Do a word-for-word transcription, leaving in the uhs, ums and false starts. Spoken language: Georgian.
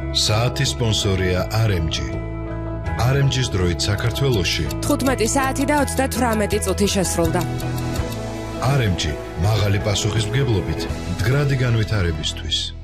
საათის სპონსორია არ ემ ჯი. არ ემ ჯის დროით საქართველოში თხუთმეტი საათი და ოცდათვრამეტი წუთი შესრულდა. არ ემ ჯი მაღალი პასუხისმგებლობით მდგრადი განვითარებისთვის.